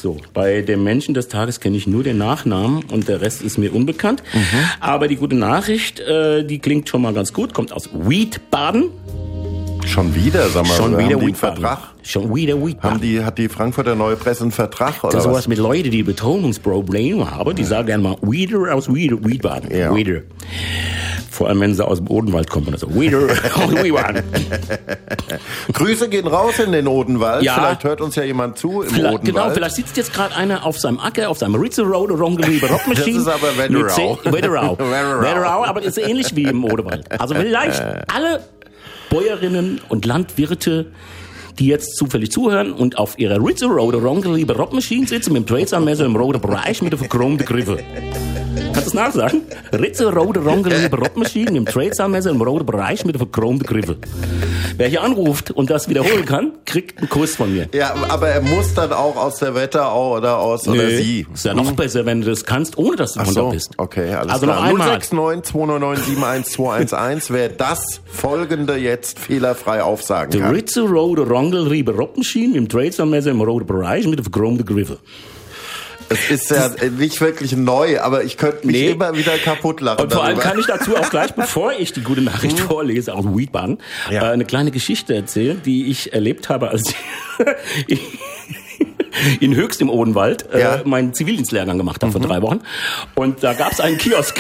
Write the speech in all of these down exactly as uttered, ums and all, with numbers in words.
So, bei dem Menschen des Tages kenne ich nur den Nachnamen und der Rest ist mir unbekannt. Mhm. Aber die gute Nachricht, äh, die klingt schon mal ganz gut, kommt aus Wiesbaden. Schon wieder, sag mal, schon wieder haben die einen Wiesbaden. Vertrag? Schon wieder Wiesbaden. Haben die, hat die Frankfurter Neue Presse einen Vertrag, oder das ist sowas was? mit Leuten, die Betonungsprobleme haben, die ja. sagen gerne mal wieder aus Wieder, Wiesbaden. Ja. Wieder. Vor allem, wenn sie aus dem Odenwald kommen. Also wieder aus Wiesbaden. Grüße gehen raus in den Odenwald. Ja. Vielleicht hört uns ja jemand zu im vielleicht, Odenwald. Genau, vielleicht sitzt jetzt gerade einer auf seinem Acker, auf seinem Ritzel Road Rongeliebe Rockmaschine. Das ist aber Wetterau. Wetterau. Wetterau, aber das ist ähnlich wie im Odenwald. Also vielleicht alle Bäuerinnen und Landwirte, die jetzt zufällig zuhören und auf ihrer Ritzel Road Rongeliebe Rockmaschine sitzen mit dem Trades-Messer im roten Bereich mit der verchromten Griffe. Kannst du das nachsagen? Ritzel Road Rongeliebe Rockmaschine mit dem Trades-Messer im roten Bereich mit der verchromten Griffe. Wer hier anruft und das wiederholen kann, kriegt einen Kuss von mir. Ja, aber er muss dann auch aus der Wetterau oder aus, oder Nö, sie. Ist ja noch hm. besser, wenn du das kannst, ohne dass du Ach von da so, bist. okay, alles also klar. noch einmal. null sechs neun zwei neun neun sieben eins zwei eins eins, wer das folgende jetzt fehlerfrei aufsagen Der kann. Ritzel Road Rongeliebe Rockmaschine mit dem Trades-Messer im roten Bereich mit der verchromten Griffe. Es ist ja nicht wirklich neu, aber ich könnte mich nee. immer wieder kaputt lachen. Und vor allem darüber. kann ich dazu auch gleich, bevor ich die gute Nachricht vorlese aus Wiesbaden, ja. äh, eine kleine Geschichte erzählen, die ich erlebt habe, als ich in Höchst im Odenwald äh, ja. meinen Zivildienstlehrgang gemacht habe mhm. vor drei Wochen. Und da gab es einen Kiosk.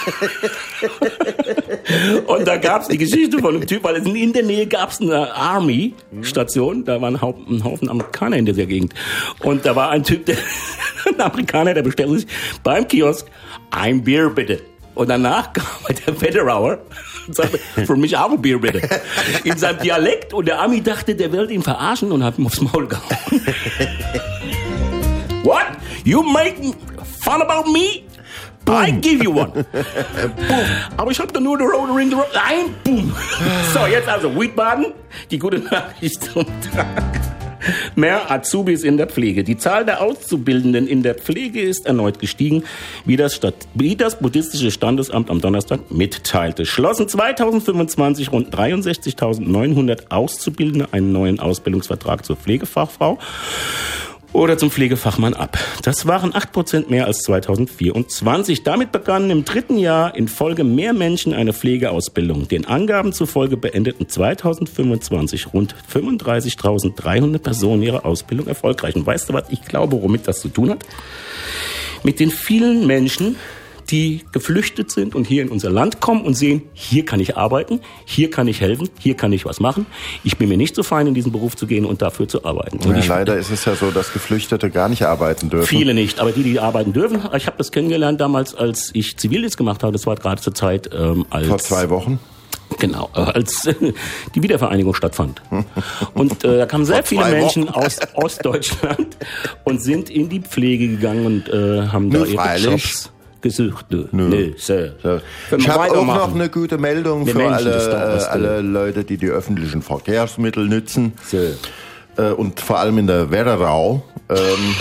Und da gab es die Geschichte von einem Typ, weil in der Nähe gab es eine Army-Station, da waren ein Haufen Amerikaner in dieser Gegend. Und da war ein Typ, der, ein Amerikaner, der bestellte sich beim Kiosk ein Bier bitte. Und danach kam der Wetterauer und sagte, für mich auch ein Bier bitte. In seinem Dialekt. Und der Ami dachte, der will ihn verarschen und hat ihm aufs Maul gehauen. What? You making fun about me? Boom. I give you one. Aber ich hab da nur den Road Ring the Road. Nein, boom. So, jetzt also Wiesbaden. Die gute Nachricht zum Tag. Mehr Azubis in der Pflege. Die Zahl der Auszubildenden in der Pflege ist erneut gestiegen, wie das, Stadt, wie das buddhistische Standesamt am Donnerstag mitteilte. Schlossen zweitausendfünfundzwanzig rund dreiundsechzigtausendneunhundert Auszubildende einen neuen Ausbildungsvertrag zur Pflegefachfrau oder zum Pflegefachmann ab. Das waren acht Prozent mehr als zweitausendvierundzwanzig. Damit begannen im dritten Jahr in Folge mehr Menschen eine Pflegeausbildung. Den Angaben zufolge beendeten zweitausendfünfundzwanzig rund fünfunddreißigtausenddreihundert Personen ihre Ausbildung erfolgreich. Und weißt du was, ich glaube, womit das zu tun hat? Mit den vielen Menschen, die geflüchtet sind und hier in unser Land kommen und sehen, hier kann ich arbeiten, hier kann ich helfen, hier kann ich was machen. Ich bin mir nicht so fein, in diesen Beruf zu gehen und dafür zu arbeiten. Und ja, ich, leider ist es ja so, dass Geflüchtete gar nicht arbeiten dürfen. Viele nicht, aber die, die arbeiten dürfen. Ich habe das kennengelernt damals, als ich Zivildienst gemacht habe. Das war gerade zur Zeit ähm, als... Vor zwei Wochen? Genau, äh, als äh, die Wiedervereinigung stattfand. Und äh, da kamen sehr viele Menschen Wochen. aus Ostdeutschland und sind in die Pflege gegangen und äh, haben Nö, da ihre freilich. Jobs gesucht. Nö, Nö. Nö, Sir. So. Können Ich wir habe auch weitermachen? noch eine gute Meldung Die für Menschen alle, des Tages, äh, alle Leute, die die öffentlichen Verkehrsmittel nützen. So. Äh, und vor allem in der Wetterau. Ähm,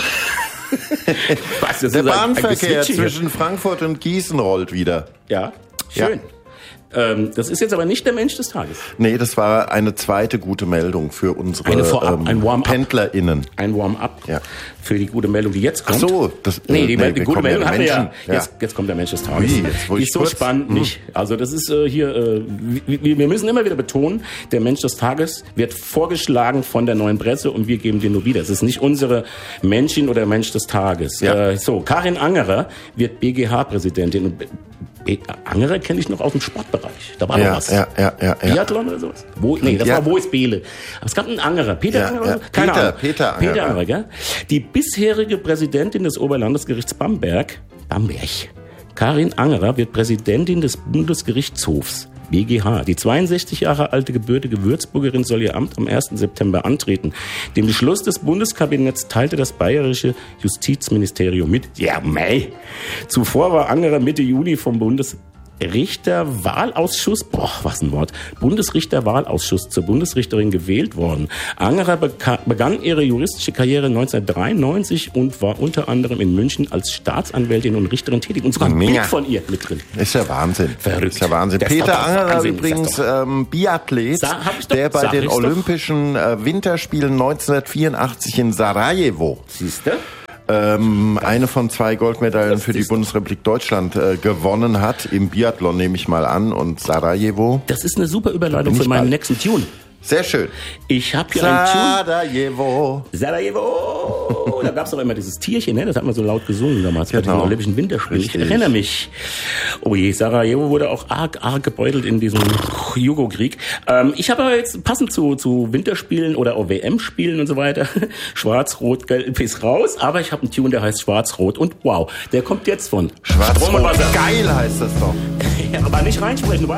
Was, das der ist ein- ein Bahnverkehr Geswitche hier. zwischen Frankfurt und Gießen rollt wieder. Ja, schön. Ähm, das ist jetzt aber nicht der Mensch des Tages. Nee, das war eine zweite gute Meldung für unsere Eine Vorab- ähm, ein Warm-up. PendlerInnen. Ein Warm-up Ja. für die gute Meldung, die jetzt Ach kommt. so, das, Nee, die, nee, die wir gute kommen ja Meldung die haben wir ja. Menschen. Ja. Jetzt, jetzt kommt der Mensch des Tages. Ui, jetzt, wo die ich ist so kurz- spannend hm. nicht. Also das ist äh, hier, äh, wir, wir müssen immer wieder betonen, der Mensch des Tages wird vorgeschlagen von der Neuen Presse und wir geben den nur wieder. Es ist nicht unsere Menschin oder Mensch des Tages. Ja. Äh, so, Karin Angerer wird B G H-Präsidentin. Und B- Angerer kenne ich noch aus dem Sportbereich. Da war Ja, noch was. ja, ja, ja, ja. Biathlon oder sowas? Wo, nee, das Ja. war Wo ist Bele. Aber es gab einen Angerer. Peter Ja, Angerer? ja. Oder so? Keine Peter, Ahnung. Peter Angerer. Peter Angerer, gell? Die bisherige Präsidentin des Oberlandesgerichts Bamberg, Bamberg, Karin Angerer, wird Präsidentin des Bundesgerichtshofs. B G H. Die zweiundsechzig Jahre alte gebürtige Würzburgerin soll ihr Amt am ersten September antreten. Den Beschluss des Bundeskabinetts teilte das bayerische Justizministerium mit. Ja, mei. Zuvor war Angerer Mitte Juli vom Bundesrichterwahlausschuss, boah, was ein Wort, Bundesrichterwahlausschuss zur Bundesrichterin gewählt worden. Angerer beka- begann ihre juristische Karriere neunzehnhundertdreiundneunzig und war unter anderem in München als Staatsanwältin und Richterin tätig. Und sogar ein Mega. Bild von ihr mit drin. Ist ja Wahnsinn. Verrückt. Ist ja Wahnsinn. Das ist Peter doch Angerer Wahnsinn, übrigens sag doch. ähm, Biathlet, Sa- hab ich doch- der bei sag den ich's doch. Olympischen äh, Winterspielen neunzehnhundertvierundachtzig in Sarajevo Siehste? ähm, eine von zwei Goldmedaillen für die Bundesrepublik Deutschland äh, gewonnen hat. Im Biathlon nehme ich mal an und Sarajevo. Das ist eine super Überleitung für meinen bald. nächsten Tune. Sehr schön. Ich habe hier einen Tune. Sarajevo. Sarajevo. Da gab es doch immer dieses Tierchen, ne? Das hat man so laut gesungen damals genau. bei diesen Olympischen Winterspielen. Ich erinnere mich. Oh je, Sarajevo wurde auch arg, arg gebeutelt in diesem Jugo-Krieg. Ähm, ich habe aber jetzt passend zu, zu Winterspielen oder auch W M-Spielen und so weiter. Schwarz, Rot, Gelb ist raus. Aber ich habe einen Tune, der heißt Schwarz-Rot. Und wow, der kommt jetzt von Schwarz-Rot. Geil heißt das doch. Ja, aber nicht reinsprechen, du weißt.